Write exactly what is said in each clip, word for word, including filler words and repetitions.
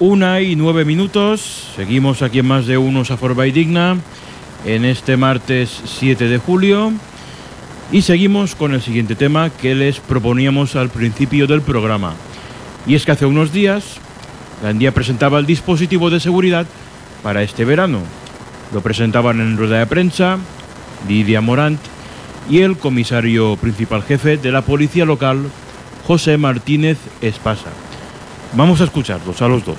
Una y nueve minutos, seguimos aquí en Más de Uno, Forma y Digna, en este martes siete de julio, y seguimos con el siguiente tema que les proponíamos al principio del programa. Y es que hace unos días, Gandía presentaba el dispositivo de seguridad para este verano. Lo presentaban en rueda de prensa Lidia Morant y el comisario principal jefe de la policía local, José Martínez Espasa. Vamos a escucharlos a los dos.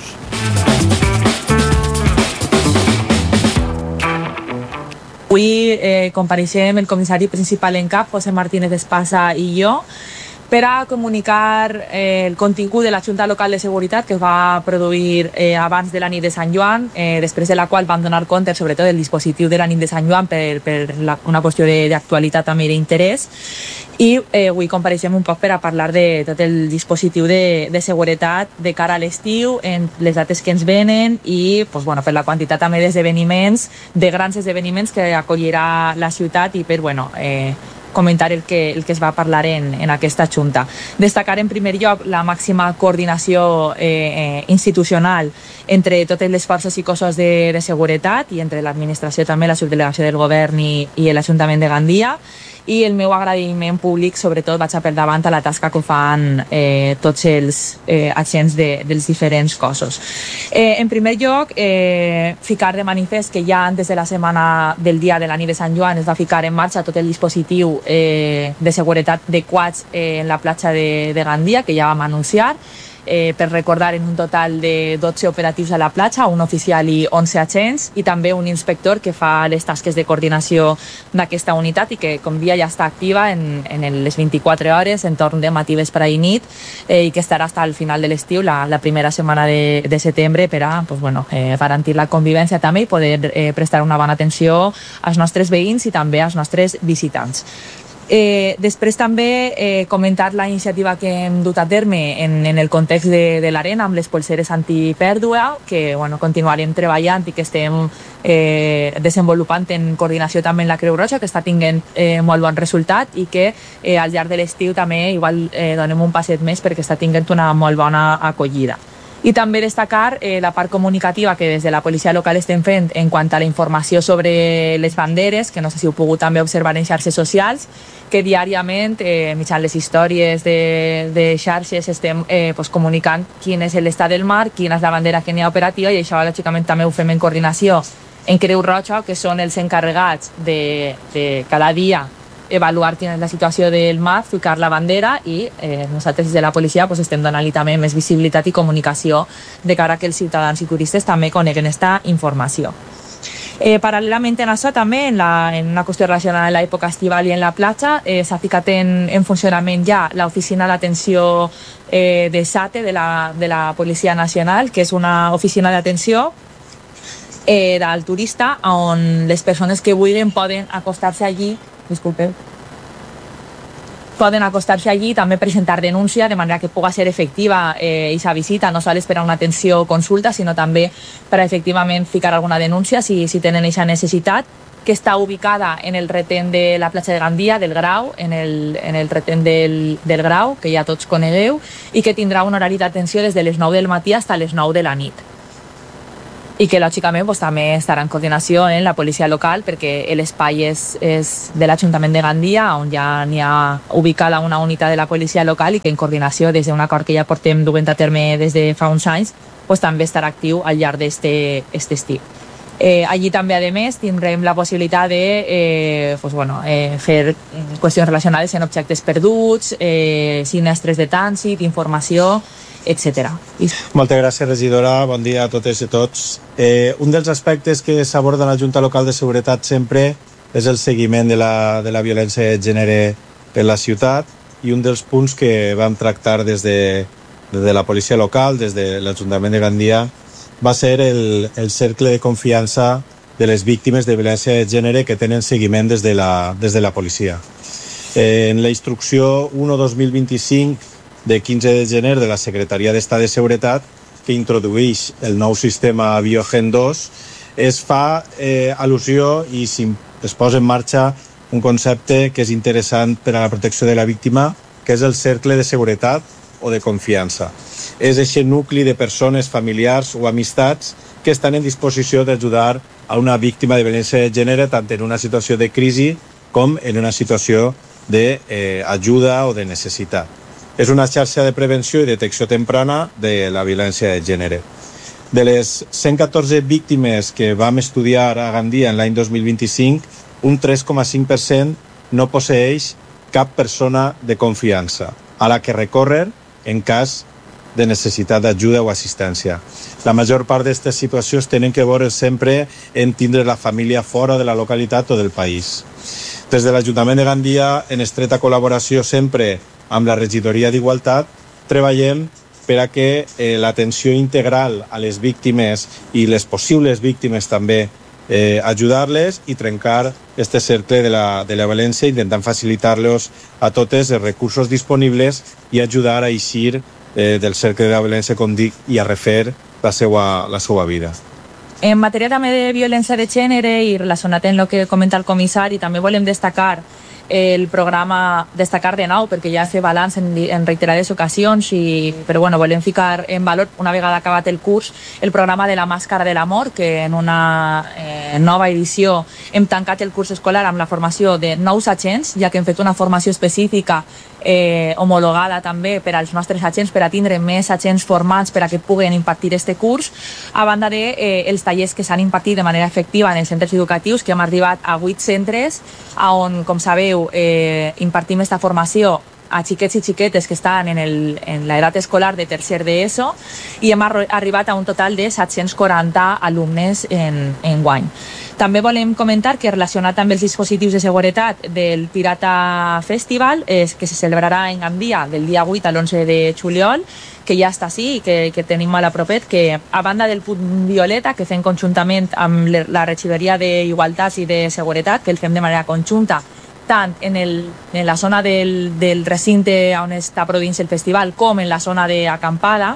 Avui eh, compareixem el comissari principal en cap, José Martínez Espasa, i jo, per a comunicar eh, el contingut de la Junta Local de Seguretat que es va produir eh, abans de la nit de Sant Joan, eh, després de la qual vam donar compte sobretot del dispositiu de la nit de Sant Joan per, per la, una qüestió d'actualitat també d'interès, i eh, avui compareixem un poc per a parlar de tot el dispositiu de, de seguretat de cara a l'estiu, en les dates que ens venen i pues, bueno, per la quantitat també d'esdeveniments, de grans esdeveniments que acollirà la ciutat i per bueno, eh, comentar el que, el que es va parlar en, en aquesta Junta. Destacar en primer lloc la màxima coordinació eh, institucional entre totes les forces i cossos de, de seguretat i entre l'administració també, la subdelegació del govern i, i l'Ajuntament de Gandia, i el meu agraïment públic sobretot vaig a per davant a la tasca que fan eh, tots els eh, agents de, dels diferents cossos. Eh, en primer lloc, eh, ficar de manifest que ja antes de la setmana del dia de la nit de Sant Joan es va ficar en marxa tot el dispositiu eh, de seguretat adequats eh, en la platja de, de Gandia, que ja vam anunciar. Eh, per recordar, en un total de dotze operatius a la platja, un oficial i onze agents, i també un inspector que fa les tasques de coordinació d'aquesta unitat i que, com dia, ja està activa en, en les vint-i-quatre hores, en torn de matí, vespre i nit, eh, i que estarà fins al final de l'estiu, la, la primera setmana de, de setembre, per a pues, bueno, eh, garantir la convivència també i poder eh, prestar una bona atenció als nostres veïns i també als nostres visitants. Eh, després també eh, comentar la iniciativa que hem dut a terme en, en el context de, de l'arena amb les polseres antipèrdua, que bueno, continuarem treballant i que estem eh, desenvolupant en coordinació també amb la Creu Roja, que està tinguent eh, molt bon resultat i que eh, al llarg de l'estiu també igual eh, donem un passet més perquè està tinguent una molt bona acollida. I també destacar eh, la part comunicativa que des de la policia local estem fent en quant a la informació sobre les banderes, que no sé si heu pogut també observar en xarxes socials, que diàriament, eh, mitjançant les històries de, de xarxes, estem eh, pues, comunicant quin és l'estat del mar, quina és la bandera que n'hi ha operativa, i això lògicament també ho fem en coordinació en Creu Roja, que són els encarregats de, de cada dia evaluar quina és la situació del mar, ficar la bandera, i eh, nosaltres des de la policia pues, estem donant-li també més visibilitat i comunicació de cara a que els ciutadans i turistes també coneguen aquesta informació. Eh, paral·lelament en això també, en, la, en una qüestió relacionada amb l'època estival i en la platja, eh, s'ha ficat en, en funcionament ja l'oficina d'atenció eh, de SATE de la, de la Policia Nacional, que és una oficina d'atenció eh, del turista on les persones que vulguin poden acostar-se allí disculpeu, poden acostar-se allí i també presentar denúncia de manera que pugui ser efectiva eh, aquesta visita, no sols per a una atenció o consulta, sinó també per a efectivament ficar alguna denúncia si, si tenen aquesta necessitat, que està ubicada en el retén de la platja de Gandia, del Grau, en el, en el retén del, del Grau, que ja tots conegueu, i que tindrà un horari d'atenció des de les nou del matí fins a les nou de la nit. I que lògicament pues, també estarà en coordinació en la policia local perquè l'espai és, és de l'Ajuntament de Gandia, on ja n'hi ha ubicada una unitat de la policia local i que en coordinació des d'un acord que ja portem duent a terme des de fa uns anys pues, també estarà actiu al llarg d'aquest estiu. Eh, allí també, a més, tindrem la possibilitat de eh, pues, bueno, eh, fer qüestions relacionades amb objectes perduts, eh, sinistres de trànsit, informació, etcètera. Moltes gràcies, regidora. Bon dia a totes i tots. Eh, un dels aspectes que s'aborda en la Junta Local de Seguretat sempre és el seguiment de la, de la violència de gènere per la ciutat, i un dels punts que vam tractar des de, des de la policia local, des de l'Ajuntament de Gandia, va ser el, el cercle de confiança de les víctimes de violència de gènere que tenen seguiment des de la, des de la policia. Eh, en la instrucció un dos mil vint-i-cinc de quinze de gener de la Secretaria d'Estat de Seguretat, que introdueix el nou sistema Biogen dos, es fa eh, al·lusió i es posa en marxa un concepte que és interessant per a la protecció de la víctima, que és el cercle de seguretat o de confiança. és aquest nucli de persones, familiars o amistats que estan en disposició d'ajudar a una víctima de violència de gènere tant en una situació de crisi com en una situació d'ajuda eh, o de necessitat. És una xarxa de prevenció i detecció temprana de la violència de gènere. De les cent catorze víctimes que vam estudiar a Gandia en l'any dos mil vint-i-cinc, un tres coma cinc per cent no posseeix cap persona de confiança a la que recórrer en cas de necessitat d'ajuda o assistència. La major part d'aquestes situacions tenen que veure sempre en tindre la família fora de la localitat o del país. Des de l'Ajuntament de Gandia, en estreta col·laboració sempre amb la Regidoria d'Igualtat, treballem per a que eh, l'atenció integral a les víctimes i les possibles víctimes també eh, ajudar-les i trencar este cercle de la, de la violència, intentant facilitar-los a totes els recursos disponibles i ajudar a eixir eh, del cercle de la violència, com dic, i a refer la seva, la seva vida. En matèria també de violència de gènere i relacionat amb el que comenta el comissari, també volem destacar el programa, destacar de nou, perquè ja fa balanç en, en reiterades ocasions, i, però bueno, volem ficar en valor, una vegada acabat el curs, el programa de la Màscara de l'Amor, que en una eh, nova edició hem tancat el curs escolar amb la formació de nous agents, ja que hem fet una formació específica eh, homologada també per als nostres agents, per a tindre més agents formats per a que puguen impartir este curs, a banda de eh, els tallers que s'han impartit de manera efectiva en els centres educatius, que hem arribat a vuit centres, on, com sabeu, Eh, impartim esta formació a xiquets i xiquetes que estan en, el, en l'edat escolar de tercer d'ESO, i hem arri- arribat a un total de set-cents quaranta alumnes en, en guany. També volem comentar que, relacionat amb els dispositius de seguretat del Pirata Festival, és que se celebrarà en Gandia del dia vuit a l'onze de juliol, que ja està així i que, que tenim a la propet, que a banda del punt violeta, que fem conjuntament amb la Regidoria d'Igualtat i de Seguretat, que el fem de manera conjunta, tant en, el, en la zona del, del recinte on està produint el festival com en la zona d'acampada,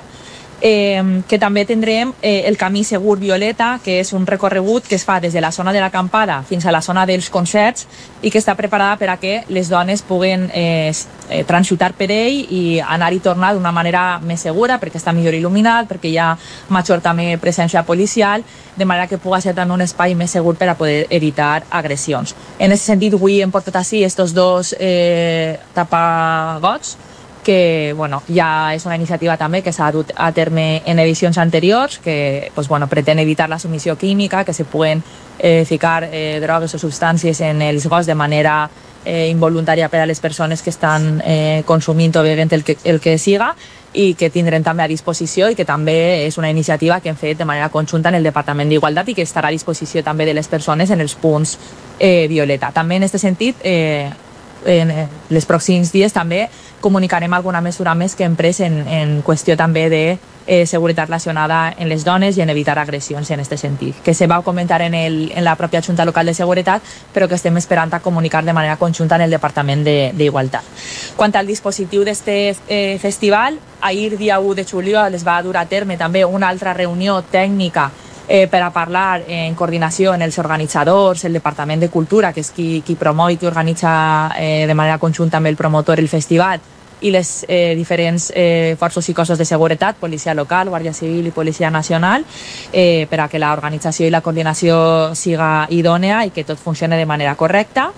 eh, que també tindrem eh, el camí segur violeta, que és un recorregut que es fa des de la zona de l'acampada fins a la zona dels concerts i que està preparada per a que les dones puguen eh, transitar per ell i anar i tornar d'una manera més segura, perquè està millor il·luminat, perquè hi ha major també presència policial, de manera que pugui ser en un espai més segur per a poder evitar agressions. En aquest sentit, avui hem portat així estos dos eh, tapagots, que bueno, ja és una iniciativa també que s'ha dut a terme en edicions anteriors, que pues, bueno, pretén evitar la submissió química, que se puguen eh, ficar eh, drogues o substàncies en els gots de manera eh, involuntària per a les persones que estan eh, consumint o bevent el que, el que siga, i que tindrem també a disposició, i que també és una iniciativa que hem fet de manera conjunta en el Departament d'Igualtat i que estarà a disposició també de les persones en els punts eh, violeta. També en aquest sentit, eh, en els pròxims dies també comunicarem alguna mesura més que hem pres en, en qüestió també de eh, seguretat relacionada en les dones i en evitar agressions en aquest sentit, que se va comentar en, el, en la pròpia Junta Local de Seguretat, però que estem esperant a comunicar de manera conjunta en el Departament d'Igualtat. Quant al dispositiu d'aquest eh, festival, ahir, dia u de juliol, es va dur a terme també una altra reunió tècnica Eh, per a parlar en coordinació en els organitzadors, el Departament de Cultura, que és qui, qui promou i qui organitza eh, de manera conjunta amb el promotor el festival, i les eh, diferents eh, forces i cossos de seguretat, policia local, guàrdia civil i policia nacional, eh, per a que l'organització i la coordinació siga idònea i que tot funcioni de manera correcta.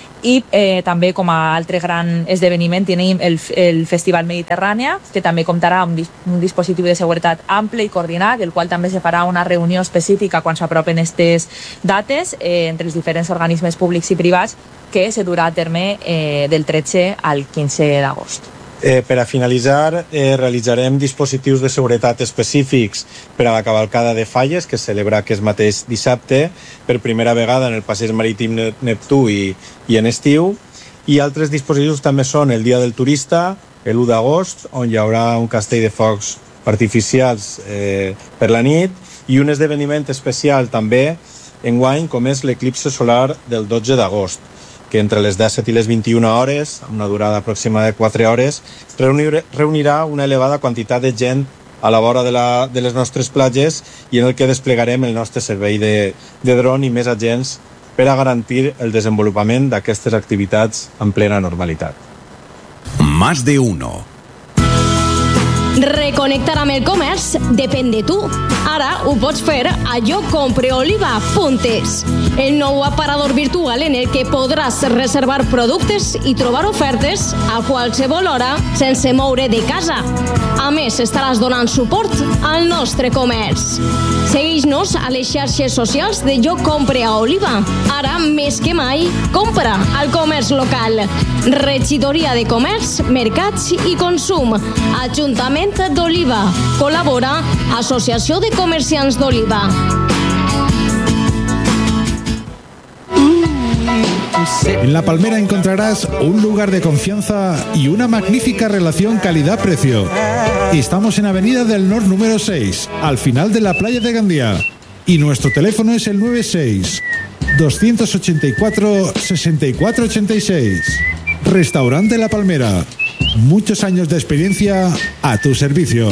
I eh, també, com a altre gran esdeveniment, tenim el, el Festival Mediterrània, que també comptarà amb dis un dispositiu de seguretat ample i coordinat, del qual també se farà una reunió específica quan s'apropen aquestes dates eh, entre els diferents organismes públics i privats, que se durà a terme eh, del tretze al quinze d'agost. Eh, per a finalitzar, eh, realitzarem dispositius de seguretat específics per a la cavalcada de Falles, que es celebra aquest mateix dissabte, per primera vegada en el passeig marítim Neptú i, i en estiu. I altres dispositius també són el Dia del Turista, l'u d'agost, on hi haurà un castell de focs artificials eh, per la nit, i un esdeveniment especial també enguany, com és l'eclipse solar del dotze d'agost, que entre les disset i les vint-i-una hores, amb una durada aproximada de quatre hores, reunir, reunirà una elevada quantitat de gent a la vora de, la, de les nostres platges, i en el que desplegarem el nostre servei de, de dron i més agents per a garantir el desenvolupament d'aquestes activitats en plena normalitat. Más de uno. Reconnectar amb el comerç depèn de tu. Ara ho pots fer a jo compre oliva punt es, el nou aparador virtual en el que podràs reservar productes i trobar ofertes a qualsevol hora sense moure de casa. A més, estaràs donant suport al nostre comerç. Segueix-nos a les xarxes socials de Jo Compre a Oliva. Ara, més que mai, compra al comerç local. Regidoria de Comerç, Mercats i Consum. Ajuntament d'Oliva. Col·labora Associació de Comerciants d'Oliva. En La Palmera encontrarás un lugar de confianza y una magnífica relación calidad-precio. Estamos en Avenida del Nord número seis, al final de la playa de Gandía. Y nuestro teléfono es el nueve seis, dos ocho cuatro, seis cuatro ocho seis. Restaurante La Palmera. Muchos años de experiencia a tu servicio.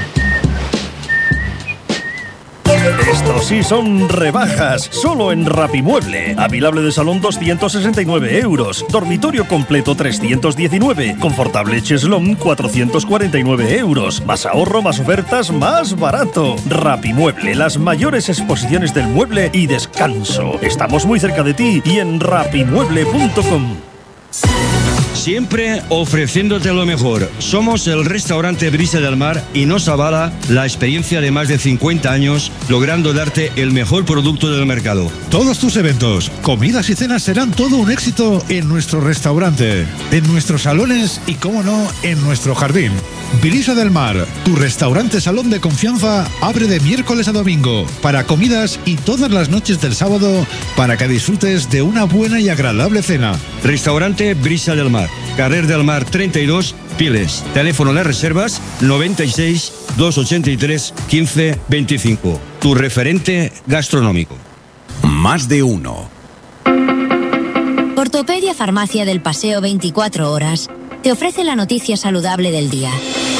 Estos sí son rebajas, solo en Rapimueble. Avilable de salón doscientos sesenta y nueve euros, dormitorio completo trescientos diecinueve, confortable cheslón cuatrocientos cuarenta y nueve euros. Más ahorro, más ofertas, más barato. Rapimueble, las mayores exposiciones del mueble y descanso. Estamos muy cerca de ti y en rapimueble punto com. Siempre ofreciéndote lo mejor. Somos el restaurante Brisa del Mar y nos avala la experiencia de más de cincuenta años, logrando darte el mejor producto del mercado. Todos tus eventos, comidas y cenas serán todo un éxito en nuestro restaurante, en nuestros salones y, cómo no, en nuestro jardín. Brisa del Mar, tu restaurante salón de confianza, abre de miércoles a domingo para comidas y todas las noches del sábado para que disfrutes de una buena y agradable cena. Restaurante Brisa del Mar, Carrer del Mar treinta y dos, Piles. Teléfono de reservas noventa y seis, doscientos ochenta y tres, quince veinticinco. Tu referente gastronómico. Más de uno. Ortopedia Farmacia del Paseo veinticuatro horas te ofrece la noticia saludable del día.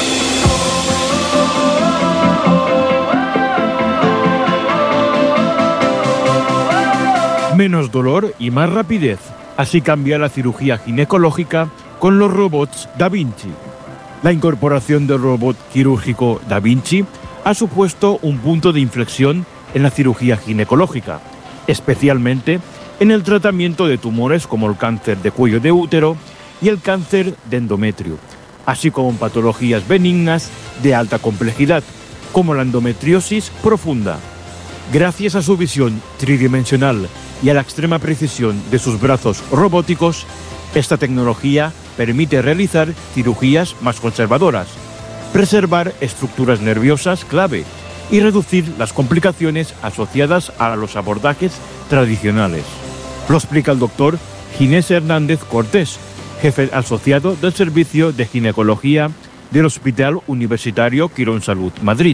Menos dolor y más rapidez. Así cambia la cirugía ginecológica con los robots Da Vinci. La incorporación del robot quirúrgico Da Vinci ha supuesto un punto de inflexión en la cirugía ginecológica, especialmente en el tratamiento de tumores como el cáncer de cuello de útero y el cáncer de endometrio, así como en patologías benignas de alta complejidad, como la endometriosis profunda. Gracias a su visión tridimensional y a la extrema precisión de sus brazos robóticos, esta tecnología permite realizar cirugías más conservadoras, preservar estructuras nerviosas clave y reducir las complicaciones asociadas a los abordajes tradicionales. Lo explica el doctor Ginés Hernández Cortés, jefe asociado del Servicio de Ginecología del Hospital Universitario Quirón Salud Madrid.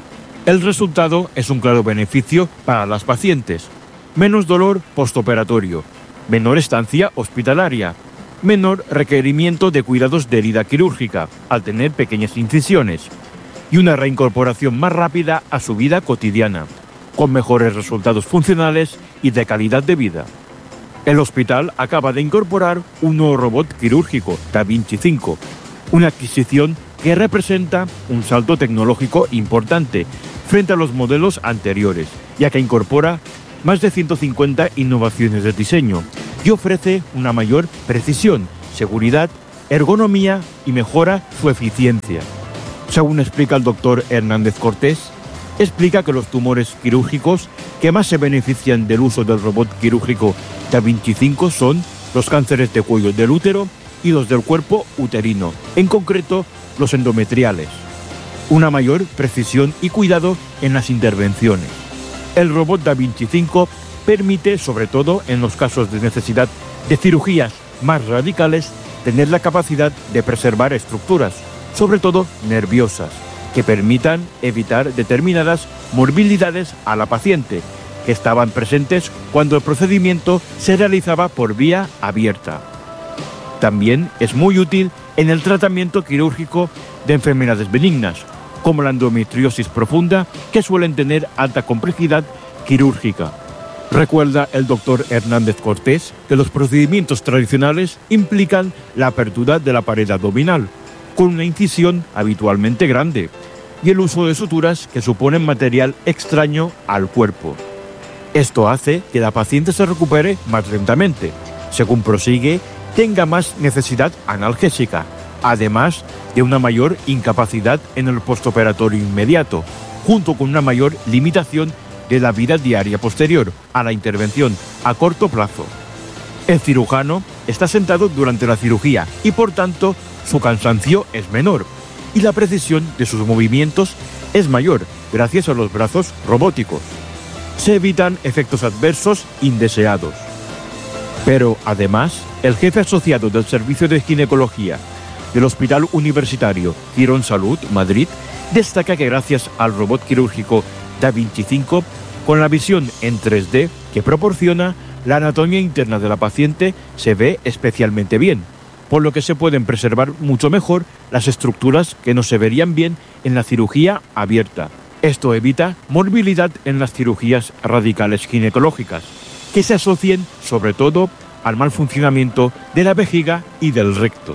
El resultado es un claro beneficio para las pacientes: menos dolor postoperatorio, menor estancia hospitalaria, menor requerimiento de cuidados de herida quirúrgica al tener pequeñas incisiones y una reincorporación más rápida a su vida cotidiana, con mejores resultados funcionales y de calidad de vida. El hospital acaba de incorporar un nuevo robot quirúrgico, Da Vinci cinco, una adquisición que representa un salto tecnológico importante frente a los modelos anteriores, ya que incorpora más de ciento cincuenta innovaciones de diseño y ofrece una mayor precisión, seguridad, ergonomía y mejora su eficiencia. Según explica el doctor Hernández Cortés, explica que los tumores quirúrgicos que más se benefician del uso del robot quirúrgico Da Vinci cinco son los cánceres de cuello del útero y los del cuerpo uterino, en concreto los endometriales. Una mayor precisión y cuidado en las intervenciones. El robot Da Vinci cinco permite, sobre todo en los casos de necesidad de cirugías más radicales, tener la capacidad de preservar estructuras, sobre todo nerviosas, que permitan evitar determinadas morbilidades a la paciente, que estaban presentes cuando el procedimiento se realizaba por vía abierta. También es muy útil en el tratamiento quirúrgico de enfermedades benignas, como la endometriosis profunda, que suelen tener alta complejidad quirúrgica. Recuerda el doctor Hernández Cortés que los procedimientos tradicionales implican la apertura de la pared abdominal, con una incisión habitualmente grande y el uso de suturas que suponen material extraño al cuerpo. Esto hace que la paciente se recupere más lentamente. Según prosigue, tenga más necesidad analgésica, además de una mayor incapacidad en el postoperatorio inmediato, junto con una mayor limitación de la vida diaria posterior a la intervención a corto plazo. El cirujano está sentado durante la cirugía y por tanto su cansancio es menor y la precisión de sus movimientos es mayor gracias a los brazos robóticos. Se evitan efectos adversos indeseados. Pero además, el jefe asociado del Servicio de Ginecología del Hospital Universitario Quirón Salud, Madrid, destaca que gracias al robot quirúrgico Da Vinci cinco, con la visión en tres D que proporciona, la anatomía interna de la paciente se ve especialmente bien, por lo que se pueden preservar mucho mejor las estructuras que no se verían bien en la cirugía abierta. Esto evita morbilidad en las cirugías radicales ginecológicas, que se asocien sobre todo al mal funcionamiento de la vejiga y del recto.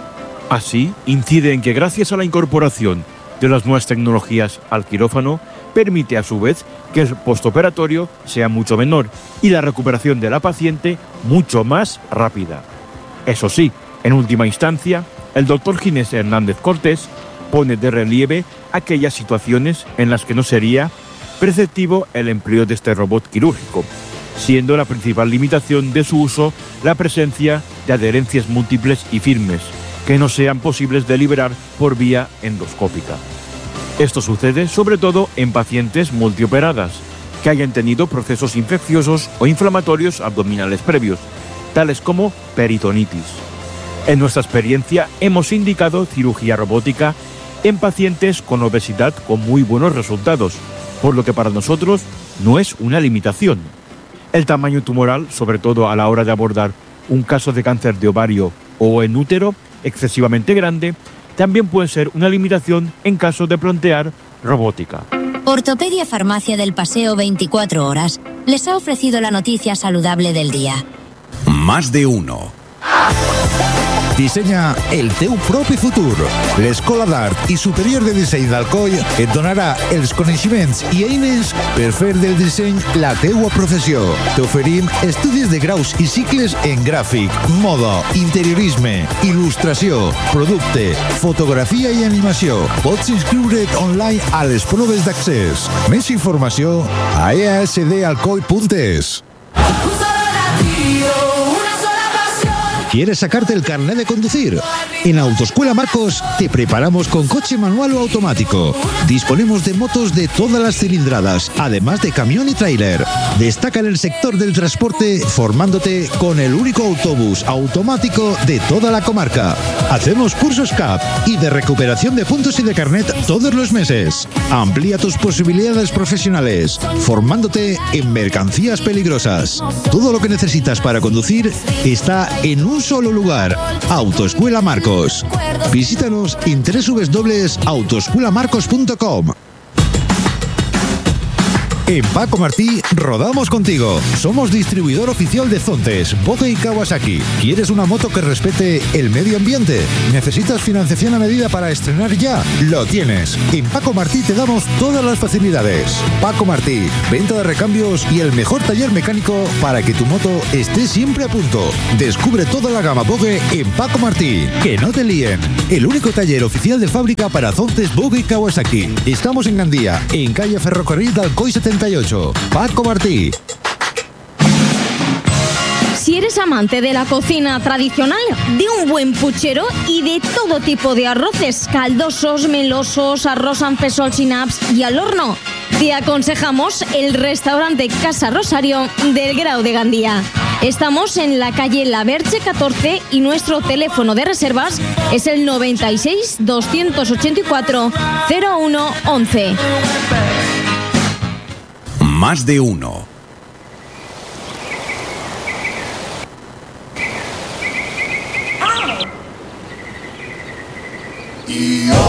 Así, incide en que gracias a la incorporación de las nuevas tecnologías al quirófano, permite a su vez que el postoperatorio sea mucho menor y la recuperación de la paciente mucho más rápida. Eso sí, en última instancia, el doctor Ginés Hernández Cortés pone de relieve aquellas situaciones en las que no sería preceptivo el empleo de este robot quirúrgico, siendo la principal limitación de su uso la presencia de adherencias múltiples y firmes, que no sean posibles de liberar por vía endoscópica. Esto sucede sobre todo en pacientes multioperadas, que hayan tenido procesos infecciosos o inflamatorios abdominales previos, tales como peritonitis. En nuestra experiencia hemos indicado cirugía robótica en pacientes con obesidad con muy buenos resultados, por lo que para nosotros no es una limitación. El tamaño tumoral, sobre todo a la hora de abordar un caso de cáncer de ovario o en útero excesivamente grande, también puede ser una limitación en caso de plantear robótica. Ortopedia Farmacia del Paseo veinticuatro horas les ha ofrecido la noticia saludable del día. Más de uno. Dissenya el teu propi futur. L'Escola d'Art i Superior de Disseny d'Alcoi et donarà els coneixements i eines per fer del disseny la teua professió. T'oferim estudis de graus i cicles en gràfic, moda, interiorisme, il·lustració, producte, fotografia i animació. Pots inscriure't online a les proves d'accés. Més informació a e a esse de alcoi punt es. ¿Quieres sacarte el carnet de conducir? En Autoescuela Marcos te preparamos con coche manual o automático. Disponemos de motos de todas las cilindradas, además de camión y tráiler. Destaca en el sector del transporte formándote con el único autobús automático de toda la comarca. Hacemos cursos C A P y de recuperación de puntos y de carnet todos los meses. Amplía tus posibilidades profesionales, formándote en mercancías peligrosas. Todo lo que necesitas para conducir está en un solo lugar. Autoescuela Marcos. Visítanos en doble u doble u doble u punto autoescuela marcos punto com. En Paco Martí rodamos contigo. Somos distribuidor oficial de Zontes, Boge y Kawasaki. ¿Quieres una moto que respete el medio ambiente? ¿Necesitas financiación a medida para estrenar ya? Lo tienes. En Paco Martí te damos todas las facilidades. Paco Martí, venta de recambios y el mejor taller mecánico para que tu moto esté siempre a punto. Descubre toda la gama Boge en Paco Martí. Que no te líen. El único taller oficial de fábrica para Zontes, Boge y Kawasaki. Estamos en Gandía, en calle Ferrocarril de Alcoy setenta y ocho. Paco Martí. Si eres amante de la cocina tradicional, de un buen puchero y de todo tipo de arroces, caldosos, melosos, arroz amb fesols y naps y al horno, te aconsejamos el restaurante Casa Rosario del Grau de Gandía. Estamos en la calle La Verge catorce y nuestro teléfono de reservas es el noventa y seis, doscientos ochenta y cuatro, cero uno once. Más de uno. Y